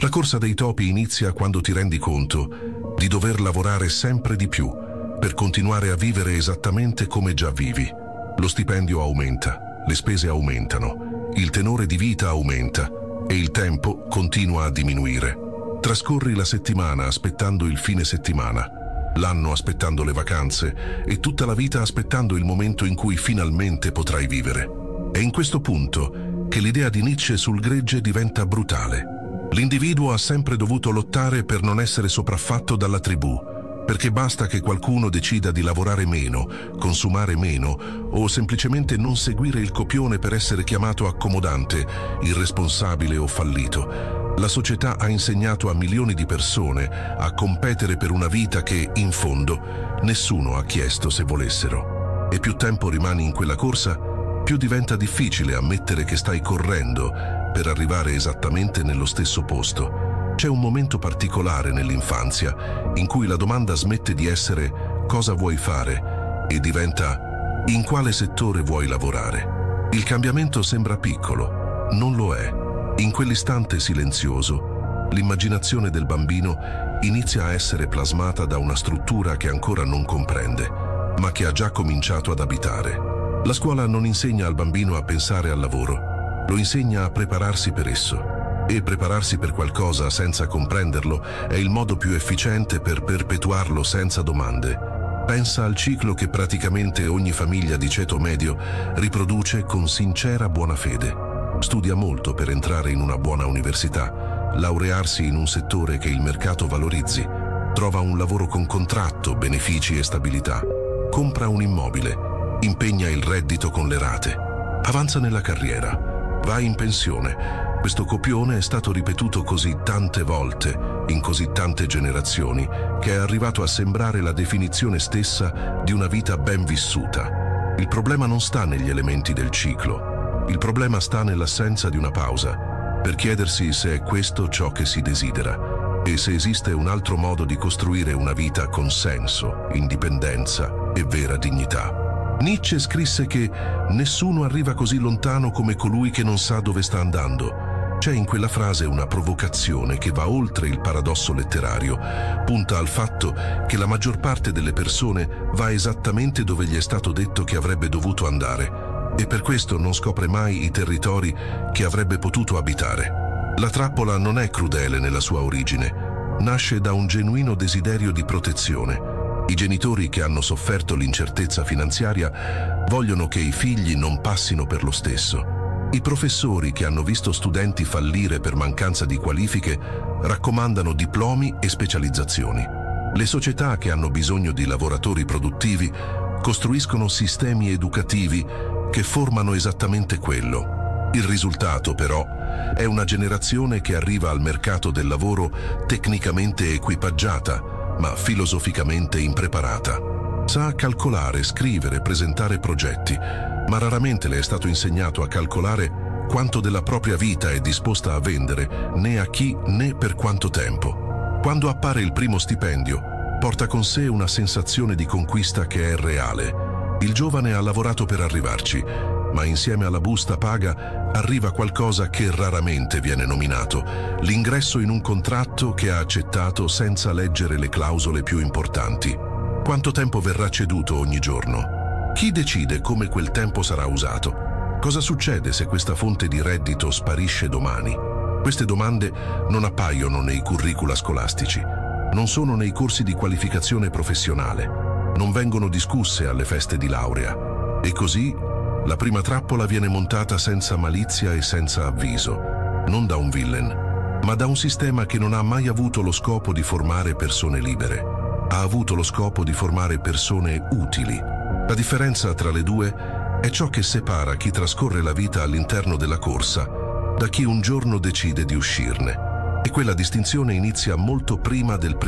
La corsa dei topi inizia quando ti rendi conto di dover lavorare sempre di più per continuare a vivere esattamente come già vivi. Lo stipendio aumenta, le spese aumentano, il tenore di vita aumenta e il tempo continua a diminuire. Trascorri la settimana aspettando il fine settimana, l'anno aspettando le vacanze e tutta la vita aspettando il momento in cui finalmente potrai vivere. È in questo punto che l'idea di Nietzsche sul gregge diventa brutale. L'individuo ha sempre dovuto lottare per non essere sopraffatto dalla tribù, perché basta che qualcuno decida di lavorare meno, consumare meno o semplicemente non seguire il copione per essere chiamato accomodante, irresponsabile o fallito. La società ha insegnato a milioni di persone a competere per una vita che, in fondo, nessuno ha chiesto se volessero. E più tempo rimani in quella corsa, più diventa difficile ammettere che stai correndo per arrivare esattamente nello stesso posto. C'è un momento particolare nell'infanzia in cui la domanda smette di essere «cosa vuoi fare?» e diventa «in quale settore vuoi lavorare?». Il cambiamento sembra piccolo, non lo è. In quell'istante silenzioso, l'immaginazione del bambino inizia a essere plasmata da una struttura che ancora non comprende, ma che ha già cominciato ad abitare. La scuola non insegna al bambino a pensare al lavoro, lo insegna a prepararsi per esso. E prepararsi per qualcosa senza comprenderlo è il modo più efficiente per perpetuarlo senza domande. Pensa al ciclo che praticamente ogni famiglia di ceto medio riproduce con sincera buona fede. Studia molto per entrare in una buona università, laurearsi in un settore che il mercato valorizzi, trova un lavoro con contratto, benefici e stabilità, compra un immobile, impegna il reddito con le rate, avanza nella carriera, va in pensione. Questo copione è stato ripetuto così tante volte, in così tante generazioni, che è arrivato a sembrare la definizione stessa di una vita ben vissuta. Il problema non sta negli elementi del ciclo, il problema sta nell'assenza di una pausa, per chiedersi se è questo ciò che si desidera e se esiste un altro modo di costruire una vita con senso, indipendenza e vera dignità. Nietzsche scrisse che nessuno arriva così lontano come colui che non sa dove sta andando. C'è in quella frase una provocazione che va oltre il paradosso letterario, punta al fatto che la maggior parte delle persone va esattamente dove gli è stato detto che avrebbe dovuto andare e per questo non scopre mai i territori che avrebbe potuto abitare. La trappola non è crudele nella sua origine, nasce da un genuino desiderio di protezione. I genitori che hanno sofferto l'incertezza finanziaria vogliono che i figli non passino per lo stesso. I professori che hanno visto studenti fallire per mancanza di qualifiche raccomandano diplomi e specializzazioni. Le società che hanno bisogno di lavoratori produttivi costruiscono sistemi educativi che formano esattamente quello. Il risultato, però, è una generazione che arriva al mercato del lavoro tecnicamente equipaggiata, ma filosoficamente impreparata. Sa calcolare, scrivere, presentare progetti, ma raramente le è stato insegnato a calcolare quanto della propria vita è disposta a vendere, né a chi né per quanto tempo. Quando appare il primo stipendio, porta con sé una sensazione di conquista che è reale. Il giovane ha lavorato per arrivarci, ma insieme alla busta paga arriva qualcosa che raramente viene nominato, l'ingresso in un contratto che ha accettato senza leggere le clausole più importanti. Quanto tempo verrà ceduto ogni giorno? Chi decide come quel tempo sarà usato? Cosa succede se questa fonte di reddito sparisce domani? Queste domande non appaiono nei curricula scolastici, non sono nei corsi di qualificazione professionale, non vengono discusse alle feste di laurea. E così la prima trappola viene montata senza malizia e senza avviso, non da un villain, ma da un sistema che non ha mai avuto lo scopo di formare persone libere. Ha avuto lo scopo di formare persone utili. La differenza tra le due è ciò che separa chi trascorre la vita all'interno della corsa da chi un giorno decide di uscirne. E quella distinzione inizia molto prima del